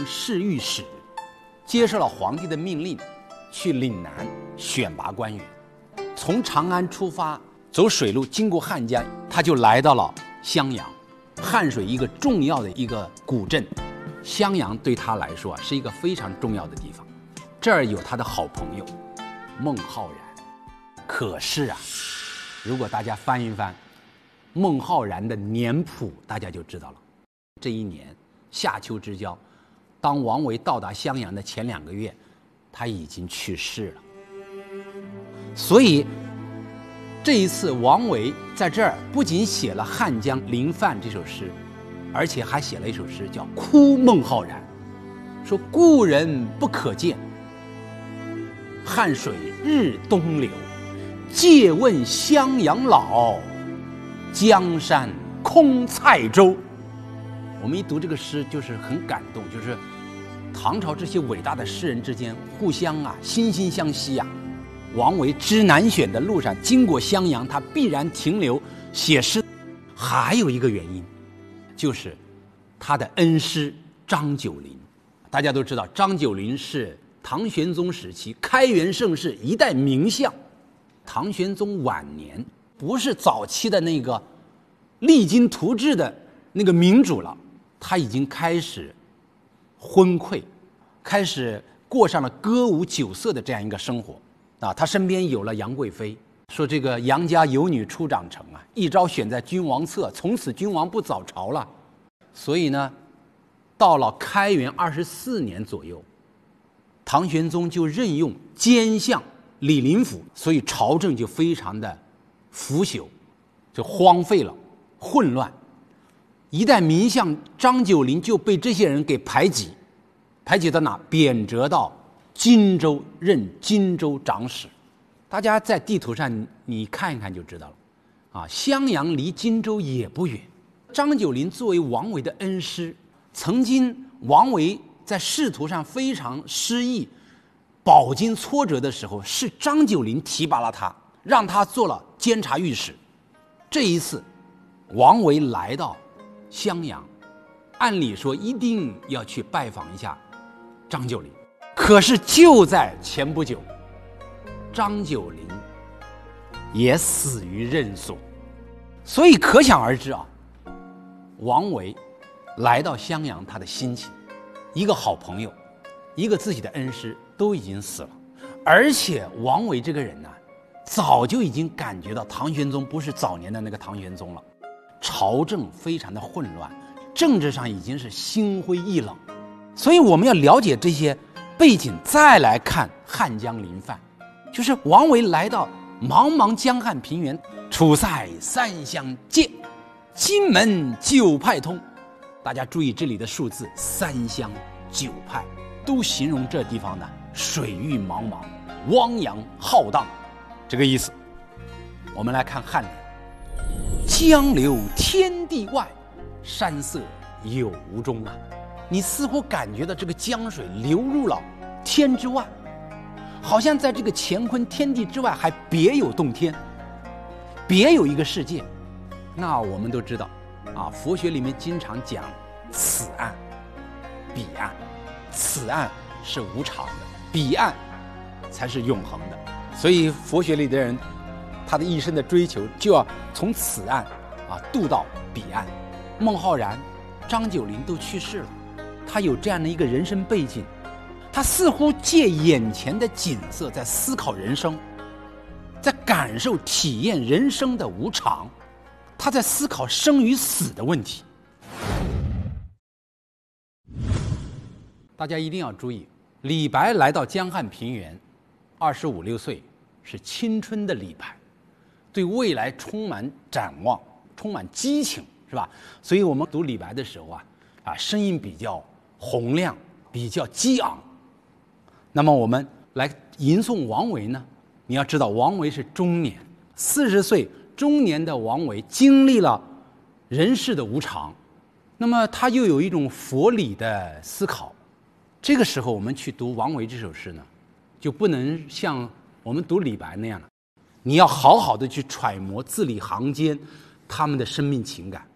侍御史，接受了皇帝的命令，去岭南选拔官员。从长安出发，走水路经过汉江，他就来到了襄阳，汉水一个重要的一个古镇。襄阳对他来说是一个非常重要的地方，这儿有他的好朋友孟浩然。可是如果大家翻一翻孟浩然的年谱，大家就知道了。这一年夏秋之交，当王维到达襄阳的前2个月，他已经去世了。所以这一次王维在这儿不仅写了《汉江临泛》这首诗，而且还写了一首诗叫《哭孟浩然》，说故人不可见，汉水日东流，借问襄阳老，江山空塞舟。我们一读这个诗就是很感动，就是唐朝这些伟大的诗人之间互相惺惺相惜王维知南选的路上经过襄阳，他必然停留写诗。还有一个原因，就是他的恩师张九龄。大家都知道，张九龄是唐玄宗时期开元盛世一代名相。唐玄宗晚年不是早期的那个励精图治的那个明主了，他已经开始昏聩，开始过上了歌舞酒色的这样一个生活他身边有了杨贵妃，说这个杨家有女初长成一朝选在君王侧，从此君王不早朝了。所以呢，到了开元24年左右，唐玄宗就任用监相李林甫，所以朝政就非常的腐朽，就荒废了，混乱。一代名相张九龄就被这些人给排挤到哪？贬谪到荆州，任荆州长史。大家在地图上你看一看就知道了襄阳离荆州也不远。张九龄作为王维的恩师，曾经王维在仕途上非常失意，饱经挫折的时候，是张九龄提拔了他，让他做了监察御史。这一次王维来到襄阳，按理说一定要去拜访一下张九龄，可是就在前不久，张九龄也死于任所。所以可想而知王维来到襄阳他的心情，一个好朋友，一个自己的恩师都已经死了，而且王维这个人早就已经感觉到唐玄宗不是早年的那个唐玄宗了，朝政非常的混乱，政治上已经是心灰意冷。所以我们要了解这些背景，再来看汉江临泛，就是王维来到茫茫江汉平原，楚塞三湘界，荆门九派通。大家注意这里的数字，3湘9派，都形容这地方的水域茫茫，汪洋浩荡，这个意思。我们来看颔联：江流天地外，山色有无中你似乎感觉到这个江水流入了天之外，好像在这个乾坤天地之外还别有洞天，别有一个世界。那我们都知道佛学里面经常讲此岸彼岸，此岸是无常的，彼岸才是永恒的。所以佛学里的人，他的一生的追求就要从此岸渡到彼岸。孟浩然、张九龄都去世了，他有这样的一个人生背景，他似乎借眼前的景色在思考人生，在感受体验人生的无常，他在思考生与死的问题。大家一定要注意，李白来到江汉平原，25、26岁，是青春的李白，对未来充满展望，充满激情，是吧？所以我们读李白的时候声音比较洪亮，比较激昂。那么我们来吟诵王维呢，你要知道王维是中年，40岁中年的王维经历了人世的无常，那么他又有一种佛理的思考。这个时候我们去读王维这首诗呢，就不能像我们读李白那样了，你要好好的去揣摩字里行间他们的生命情感。